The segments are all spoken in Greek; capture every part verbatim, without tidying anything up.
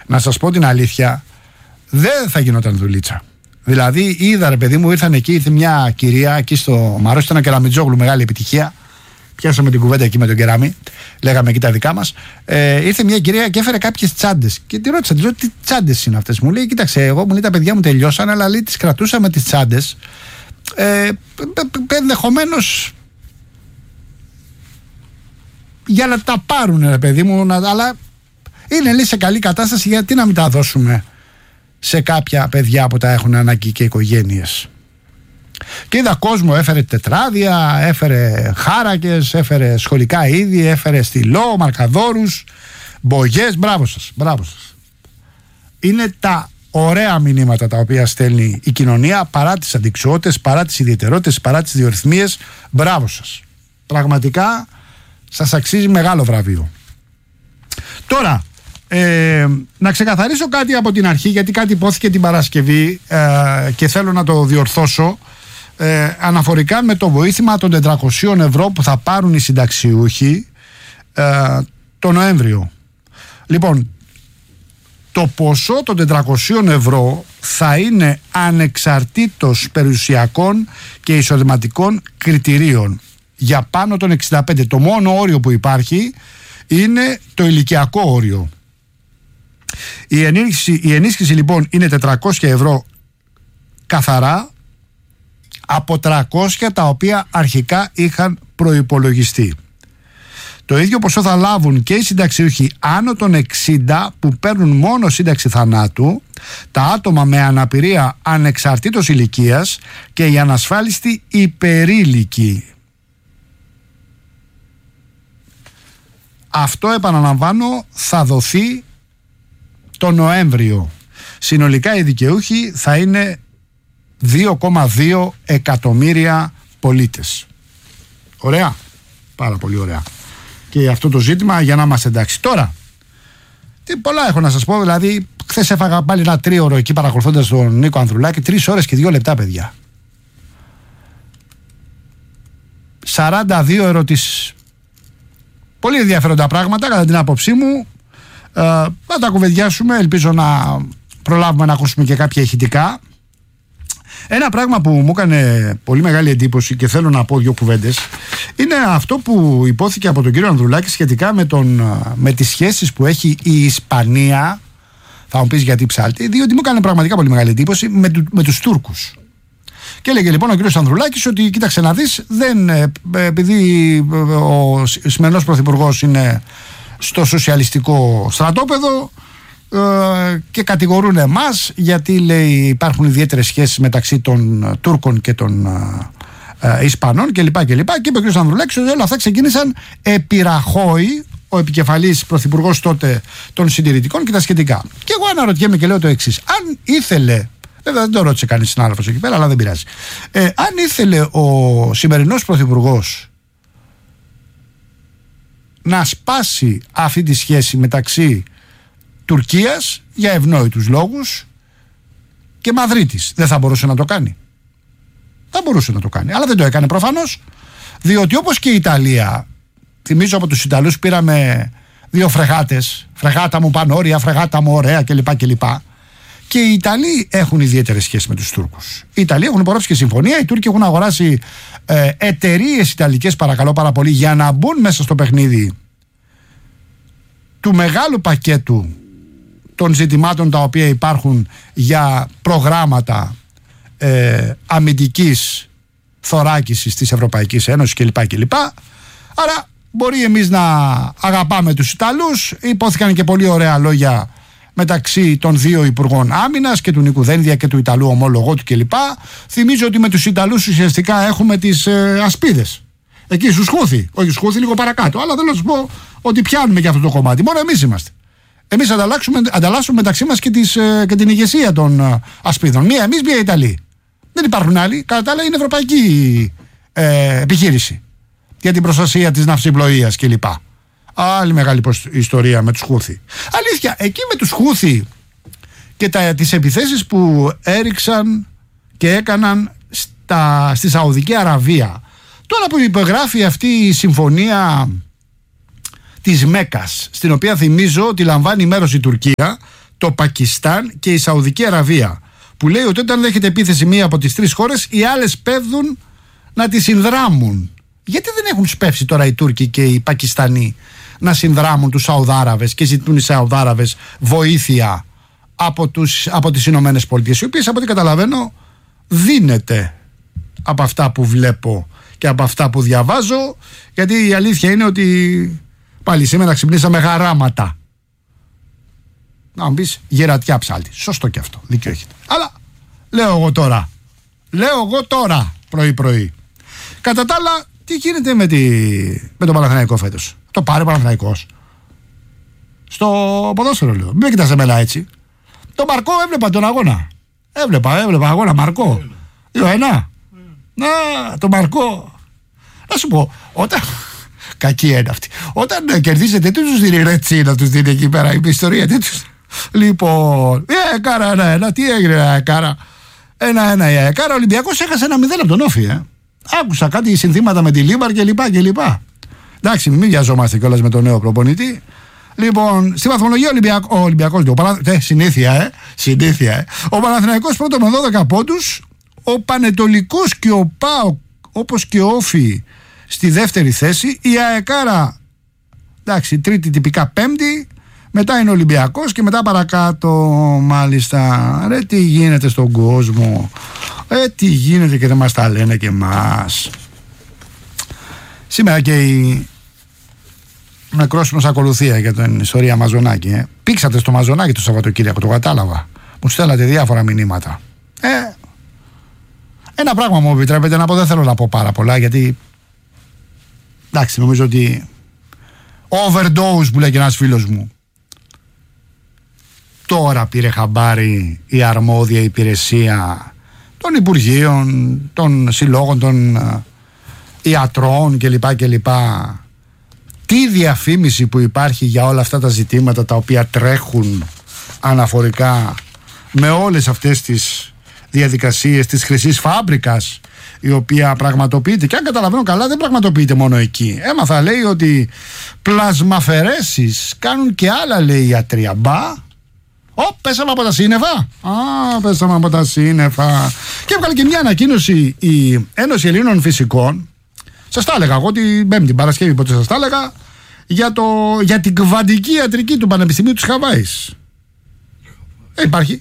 να σας πω την αλήθεια, δεν θα γινόταν δουλίτσα. Δηλαδή, είδα ρε παιδί μου, ήρθαν εκεί, ήρθε μια κυρία εκεί στο Μαρός, ήταν ένα Κεραμιτζόγλου, μεγάλη επιτυχία. Πιάσαμε την κουβέντα εκεί με τον Κεραμί, λέγαμε εκεί τα δικά μας. Ε, ήρθε μια κυρία και έφερε κάποιες τσάντες. Και τη ρώτησα, τη λέω, τι τσάντες είναι αυτές? Μου λέει, κοίταξε, εγώ μου λέει τα παιδιά μου τελειώσαν, αλλά λέει τις κρατούσαμε τις τσάντες. Ε, ενδεχομένως για να τα πάρουν, ρε παιδί μου, να, αλλά είναι λέει σε καλή κατάσταση, γιατί να μην τα δώσουμε σε κάποια παιδιά που τα έχουν ανάγκη και οικογένειες. Και είδα κόσμο, έφερε τετράδια, έφερε χάρακες, έφερε σχολικά είδη, έφερε στυλό, μαρκαδόρους, μπογιές. Μπράβο σας, μπράβο σας. Είναι τα ωραία μηνύματα τα οποία στέλνει η κοινωνία, παρά τις αντικσοότητες, παρά τις ιδιαιτερότητες, παρά τις διορυθμίες. Μπράβο σας. Πραγματικά σας αξίζει μεγάλο βραβείο. Τώρα, ε, να ξεκαθαρίσω κάτι από την αρχή, γιατί κάτι υπόθηκε την Παρασκευή ε, και θέλω να το διορθώσω. Ε, αναφορικά με το βοήθημα των τετρακοσίων ευρώ που θα πάρουν οι συνταξιούχοι ε, το Νοέμβριο. Λοιπόν, το ποσό των τετρακοσίων ευρώ θα είναι ανεξαρτήτως περιουσιακών και εισοδηματικών κριτηρίων για πάνω των εξήντα πέντε. Το μόνο όριο που υπάρχει είναι το ηλικιακό όριο. Η ενίσχυση, η ενίσχυση λοιπόν είναι τετρακόσια ευρώ καθαρά, από τριακόσια τα οποία αρχικά είχαν προϋπολογιστεί. Το ίδιο ποσό θα λάβουν και οι συνταξιούχοι άνω των εξήντα που παίρνουν μόνο σύνταξη θανάτου, τα άτομα με αναπηρία ανεξαρτήτως ηλικίας και οι ανασφάλιστοι υπερήλικοι. Αυτό, επαναλαμβάνω, θα δοθεί το Νοέμβριο. Συνολικά οι δικαιούχοι θα είναι δύο κόμμα δύο εκατομμύρια πολίτες. Ωραία, πάρα πολύ ωραία. Και αυτό το ζήτημα για να είμαστε εντάξει. Τώρα, τι πολλά έχω να σας πω. Δηλαδή, χθες έφαγα πάλι ένα τρίωρο εκεί παρακολουθώντας τον Νίκο Ανδρουλάκη. Τρεις ώρες και δύο λεπτά, παιδιά. σαράντα δύο ερωτήσεις. Πολύ ενδιαφέροντα πράγματα κατά την άποψή μου. Ε, να τα κουβεντιάσουμε. Ελπίζω να προλάβουμε να ακούσουμε και κάποια ηχητικά. Ένα πράγμα που μου έκανε πολύ μεγάλη εντύπωση και θέλω να πω δύο κουβέντες είναι αυτό που υπόθηκε από τον κύριο Ανδρουλάκη σχετικά με, τον, με τις σχέσεις που έχει η Ισπανία. Θα μου πεις γιατί ψάλτη, διότι μου έκανε πραγματικά πολύ μεγάλη εντύπωση με, με τους Τούρκους. Και έλεγε λοιπόν ο κύριος Ανδρουλάκης ότι κοίταξε να δεις, δεν, επειδή ο σημερινός πρωθυπουργός είναι στο σοσιαλιστικό στρατόπεδο και κατηγορούν εμάς γιατί λέει υπάρχουν ιδιαίτερες σχέσεις μεταξύ των Τούρκων και των ε, Ισπανών κλπ. Και, και είπε ο κ. Ανδρουλάκης ότι όλα αυτά ξεκίνησαν επί Ραχώη, ο επικεφαλής πρωθυπουργός τότε των συντηρητικών και τα σχετικά. Και εγώ αναρωτιέμαι και λέω το εξής: αν ήθελε, βέβαια δεν το ρώτησε κανείς συνάδελφος εκεί πέρα, αλλά δεν πειράζει, ε, αν ήθελε ο σημερινός πρωθυπουργός να σπάσει αυτή τη σχέση μεταξύ Τουρκίας για ευνόητους λόγους και Μαδρίτης, δεν θα μπορούσε να το κάνει? Θα μπορούσε να το κάνει, αλλά δεν το έκανε προφανώς, διότι όπως και η Ιταλία, θυμίζω από τους Ιταλούς πήραμε δύο φρεγάτες, φρεγάτα μου πανόρια, φρεγάτα μου ωραία κλπ. κλπ. Και οι Ιταλοί έχουν ιδιαίτερες σχέσεις με τους Τούρκους. Οι Ιταλοί έχουν υπογράψει και συμφωνία, οι Τούρκοι έχουν αγοράσει ε, εταιρείες ιταλικές, παρακαλώ πάρα πολύ, για να μπουν μέσα στο παιχνίδι του μεγάλου πακέτου των ζητημάτων τα οποία υπάρχουν για προγράμματα ε, αμυντικής θωράκισης της Ευρωπαϊκής Ένωσης κλπ. κλπ. Άρα μπορεί εμείς να αγαπάμε τους Ιταλούς. Υπόθηκαν και πολύ ωραία λόγια μεταξύ των δύο Υπουργών Άμυνας και του Νίκου Δένδια και του Ιταλού ομόλογου του κλπ. Θυμίζω ότι με τους Ιταλούς ουσιαστικά έχουμε τις ε, ασπίδες. Εκεί στους Χούθη, όχι στους Χούθη λίγο παρακάτω, αλλά θέλω να σου πω ότι πιάνουμε και αυτό το κομμάτι. Μόνο εμείς είμαστε. Εμείς ανταλλάσσουμε μεταξύ μας και, τις, και την ηγεσία των ασπίδων. Μία εμείς, μία Ιταλοί. Δεν υπάρχουν άλλοι. Κατά τα άλλα είναι ευρωπαϊκή ε, επιχείρηση για την προστασία της ναυσιπλοείας κλπ. Άλλη μεγάλη ιστορία με τους Χούθη. Αλήθεια, εκεί με τους Χούθη και τα, τις επιθέσεις που έριξαν και έκαναν στα, στη Σαουδική Αραβία, τώρα που υπεγράφει αυτή η συμφωνία της Μέκας, στην οποία θυμίζω ότι λαμβάνει μέρος η Τουρκία, το Πακιστάν και η Σαουδική Αραβία, που λέει ότι όταν δέχεται επίθεση μία από τις τρεις χώρες, οι άλλες πέφτουν να τη συνδράμουν. Γιατί δεν έχουν σπεύσει τώρα οι Τούρκοι και οι Πακιστανοί να συνδράμουν τους Σαουδάραβες και ζητούν οι Σαουδάραβες βοήθεια από, τους, από τις Ηνωμένες Πολιτείες, οι οποίες από ό,τι καταλαβαίνω δίνεται από αυτά που βλέπω και από αυτά που διαβάζω, γιατί η αλήθεια είναι ότι πάλι σήμερα ξυπνήσαμε γαράματα. Να μου πεις γερατιά ψάλτη. Σωστό και αυτό, δίκιο έχετε. Αλλά λέω εγώ τώρα, λέω εγώ τώρα πρωί πρωί. Κατά τα άλλα, τι γίνεται με, τη... με τον Παναθηναϊκό φέτος? Το πάρε ο Παναθηναϊκός στο ποδόσφαιρο, λέω. Μην με κοιτάς εμένα έτσι. Το Μαρκό έβλεπα τον αγώνα. Έβλεπα, έβλεπα αγώνα Μαρκό. Δύο ένα. Να, το Μαρκό. Να σου πω, όταν. Κακή είναι αυτή. Όταν κερδίζετε, τι τους δίνει ρετσίνα, τους δίνει εκεί πέρα η ιστορία. Τι τους... Λοιπόν, η ΑΕΚΑΡΑ ένα-ένα. Τι έγινε η ΑΕΚΑΡΑ? Ένα-ένα η ΑΕΚΑΡΑ. Ο Ολυμπιακός έχασε ένα μηδέν από τον Όφη. Ε. Άκουσα κάτι συνθήματα με τη Λίμπαρ κλπ. Εντάξει, μην βιαζόμαστε κιόλας με τον νέο προπονητή. Λοιπόν, στη βαθμολογία Ολυμπιακ... ο Ολυμπιακός. Ο Πανα... ε, συνήθεια, ε. Συνήθεια, ε. Ο Παναθηναϊκός πρώτο με δώδεκα πόντους. Ο Πανετολικός και ο ΠΑΟΚ, όπως και ο Όφη, στη δεύτερη θέση. Η ΑΕΚΑΡΑ, εντάξει, τρίτη τυπικά πέμπτη. Μετά είναι ο Ολυμπιακός και μετά παρακάτω, μάλιστα. Ρε, τι γίνεται στον κόσμο. Ε, τι γίνεται και δεν μας τα λένε και εμάς. Σήμερα και η νεκρόσιμος ακολουθία για την ιστορία Μαζονάκη. Ε. Πήξατε στο Μαζονάκη το Σαββατοκύριακο, το κατάλαβα. Μου στέλνατε διάφορα μηνύματα. Ε, ένα πράγμα μου επιτρέπετε να πω, δεν θέλω να πω πάρα πολλά, γιατί εντάξει, νομίζω ότι overdose που λέει και ένας φίλος μου. Τώρα πήρε χαμπάρι η αρμόδια υπηρεσία των Υπουργείων, των Συλλόγων, των ιατρών κλπ. κλπ. Τι διαφήμιση που υπάρχει για όλα αυτά τα ζητήματα τα οποία τρέχουν αναφορικά με όλες αυτές τις διαδικασίες της χρυσής φάμπρικας, η οποία πραγματοποιείται, και αν καταλαβαίνω καλά δεν πραγματοποιείται μόνο εκεί. Έμαθα, λέει, ότι πλασμαφαιρέσεις κάνουν και άλλα, λέει, ιατρία. Μπα, Ω, πέσαμε από τα σύννεφα. Α, πέσαμε από τα σύννεφα. Και έβγαλε και μια ανακοίνωση η Ένωση Ελλήνων Φυσικών. Σας τα έλεγα εγώ την Πέμπτη, Παρασκευή, πότε σας τα έλεγα, για, το, για την κβαντική ιατρική του Πανεπιστημίου της Χαβάης. Ε, υπάρχει.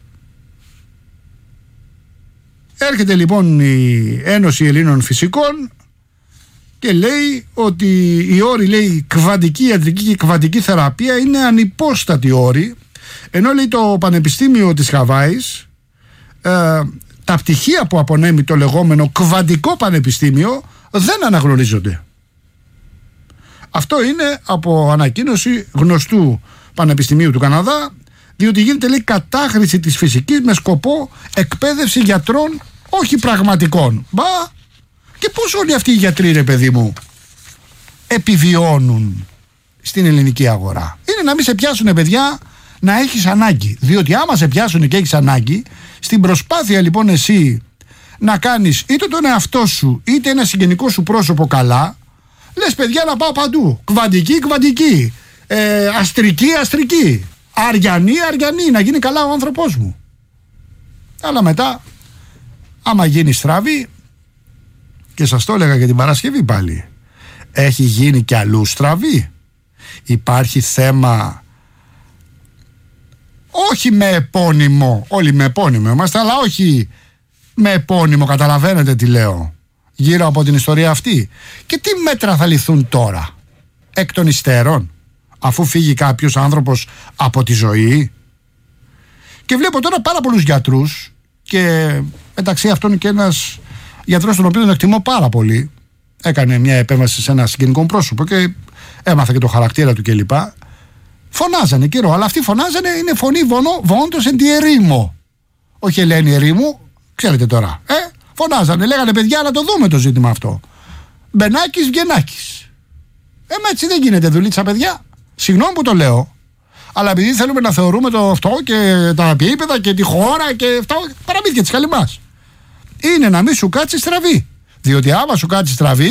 Έρχεται λοιπόν η Ένωση Ελλήνων Φυσικών και λέει ότι οι όροι, λέει, κβαντική ιατρική και κβαντική θεραπεία είναι ανυπόστατοι όροι, ενώ, λέει, το Πανεπιστήμιο της Χαβάης ε, τα πτυχία που απονέμει το λεγόμενο κβαντικό πανεπιστήμιο δεν αναγνωρίζονται. Αυτό είναι από ανακοίνωση γνωστού Πανεπιστημίου του Καναδά, διότι γίνεται, λέει, κατάχρηση της φυσικής με σκοπό εκπαίδευση γιατρών όχι πραγματικών. Μπα, και πώς όλοι αυτοί οι γιατροί, ρε παιδί μου, επιβιώνουν στην ελληνική αγορά? Είναι να μην σε πιάσουνε, παιδιά, να έχεις ανάγκη. Διότι άμα σε πιάσουνε και έχεις ανάγκη, στην προσπάθεια λοιπόν εσύ να κάνεις είτε τον εαυτό σου είτε ένα συγγενικό σου πρόσωπο καλά, λες, παιδιά, να πάω παντού. Κβαντική, κβαντική. Ε, αστρική, αστρική. Αριανή, αριανή. Να γίνει καλά ο άνθρωπός μου. Αλλά μετά, άμα γίνει στραβή, και σας το έλεγα και την Παρασκευή πάλι, έχει γίνει κι αλλού στραβή. Υπάρχει θέμα, όχι με επώνυμο, όλοι με επώνυμο είμαστε, αλλά όχι με επώνυμο, καταλαβαίνετε τι λέω, γύρω από την ιστορία αυτή. Και τι μέτρα θα ληφθούν τώρα, εκ των υστέρων, αφού φύγει κάποιος άνθρωπος από τη ζωή? Και βλέπω τώρα πάρα πολλούς γιατρούς, και μεταξύ αυτών και ένας γιατρός τον οποίο τον εκτιμώ πάρα πολύ, έκανε μια επέμβαση σε ένα συγγενικό πρόσωπο και έμαθα και το χαρακτήρα του κλπ. Φωνάζανε καιρό, αλλά αυτοί φωνάζανε, είναι φωνή βόντος εν τη ερήμο. Όχι Ελένη ερήμου, ξέρετε τώρα. Ε, φωνάζανε, λέγανε, παιδιά, να το δούμε το ζήτημα αυτό. Μπενάκης, Βγενάκης. Ε, με έτσι δεν γίνεται δουλίτσα, παιδιά. Συγγνώμη που το λέω, αλλά επειδή θέλουμε να θεωρούμε το αυτό και τα επίπεδα και τη χώρα και αυτά, παραμύθια της καλυμάς, είναι να μην σου κάτσει στραβή. Διότι άμα σου κάτσει στραβή,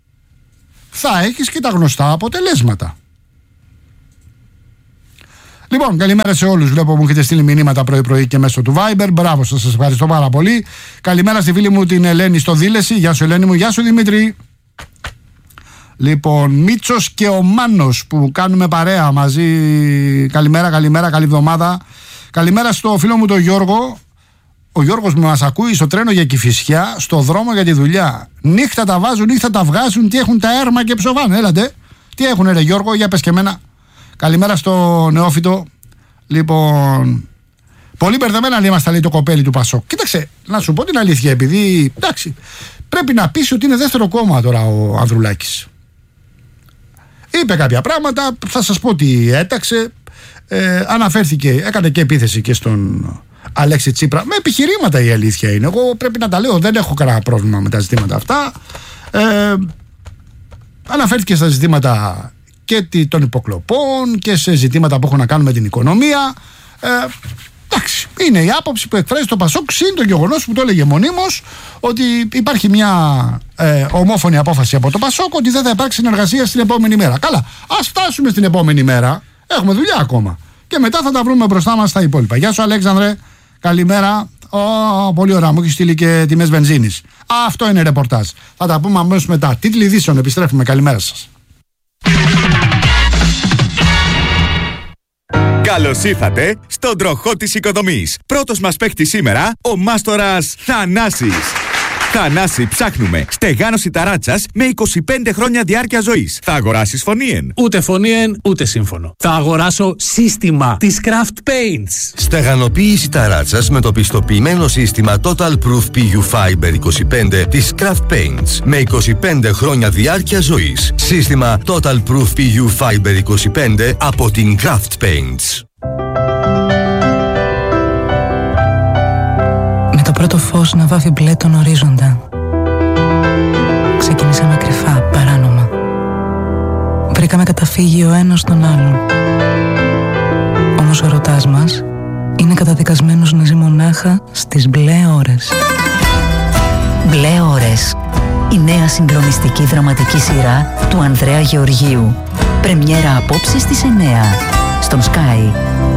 θα έχεις και τα γνωστά αποτελέσματα. Λοιπόν, καλημέρα σε όλους. Βλέπω μου έχετε στείλει μηνύματα πρωί-πρωί και μέσω του Viber. Μπράβο σας, σας ευχαριστώ πάρα πολύ. Καλημέρα στη φίλη μου την Ελένη στο Δήλεση. Γεια σου, Ελένη μου, γεια σου, Δημήτρη. Λοιπόν, Μίτσος και ο Μάνος που κάνουμε παρέα μαζί. Καλημέρα, καλημέρα, καλή εβδομάδα. Καλημέρα στο φίλο μου τον Γιώργο. Ο Γιώργος μας ακούει στο τρένο για Κηφισιά, στο δρόμο για τη δουλειά. Νύχτα τα βάζουν, νύχτα τα βγάζουν. Τι έχουν τα έρμα και ψοβάνε. Έλατε. Τι έχουν, ρε Γιώργο, για πες και εμένα. Καλημέρα στο νεόφυτο. Λοιπόν, πολύ μπερδεμένα είμαστε, λέει το κοπέλι του Πασόκ. Κοίταξε, να σου πω την αλήθεια, επειδή εντάξει, πρέπει να πείσει ότι είναι δεύτερο κόμμα τώρα ο Ανδρουλάκης. Είπε κάποια πράγματα, θα σας πω τι έταξε. Ε, αναφέρθηκε, έκανε και επίθεση και στον Αλέξη Τσίπρα. Με επιχειρήματα η αλήθεια είναι. Εγώ πρέπει να τα λέω, δεν έχω κανένα πρόβλημα με τα ζητήματα αυτά. Ε, αναφέρθηκε στα ζητήματα και των υποκλοπών και σε ζητήματα που έχουν να κάνουν με την οικονομία. Ε, εντάξει, είναι η άποψη που εκφράζει το Πασόκ, συν το γεγονός που το έλεγε μονίμως ότι υπάρχει μια ε, ομόφωνη απόφαση από το Πασόκ ότι δεν θα υπάρξει συνεργασία στην επόμενη μέρα. Καλά, ας φτάσουμε στην επόμενη μέρα. Έχουμε δουλειά ακόμα. Και μετά θα τα βρούμε μπροστά μας στα υπόλοιπα. Γεια σου, Αλέξανδρε. Καλημέρα. Oh, πολύ ωραία, μου έχει στείλει και τιμές βενζίνης. Αυτό είναι ρεπορτάζ. Θα τα πούμε αμέσως μετά. Τίτλοι ειδήσεων, επιστρέφουμε. Καλημέρα σας. Καλώς ήρθατε στον τροχό της οικοδομής. Πρώτος μας παίκτης σήμερα, ο μάστορας Θανάσης. Θανάση, ψάχνουμε στεγάνωση ταράτσας με είκοσι πέντε χρόνια διάρκεια ζωής. Θα αγοράσεις φωνήεν? Ούτε φωνήεν, ούτε σύμφωνο. Θα αγοράσω σύστημα της Craft Paints. Στεγανοποίηση ταράτσας με το πιστοποιημένο σύστημα Total Proof πι γιου Fiber είκοσι πέντε της Craft Paints με είκοσι πέντε χρόνια διάρκεια ζωής. Σύστημα Total Proof πι γιου Fiber είκοσι πέντε από την Craft Paints. Το πρώτο φως να βάφει μπλε τον ορίζοντα. Ξεκινήσαμε κρυφά, παράνομα. Βρήκαμε καταφύγιο ο ένας τον άλλον. Όμως ο ερωτάς μας είναι καταδικασμένος να ζει μονάχα στις μπλε ώρες. Μπλε ώρες. Η νέα συγκλονιστική δραματική σειρά του Ανδρέα Γεωργίου. Πρεμιέρα απόψε στις εννιά στον Sky.